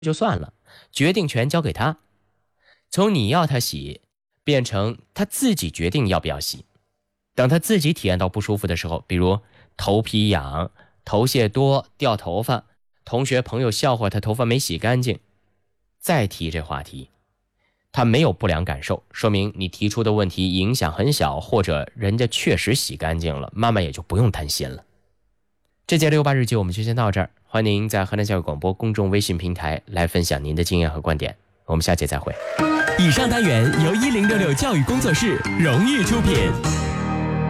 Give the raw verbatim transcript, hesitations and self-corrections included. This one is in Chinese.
就算了，决定权交给他，从你要他洗变成他自己决定要不要洗。等他自己体验到不舒服的时候，比如头皮痒、头屑多、掉头发，同学朋友笑话他头发没洗干净，再提这话题，他没有不良感受，说明你提出的问题影响很小，或者人家确实洗干净了，妈妈也就不用担心了。这节六八日记我们就先到这儿，欢迎您在河南教育广播公众微信平台来分享您的经验和观点，我们下节再会。 以上单元由一零六六教育工作室荣誉出品。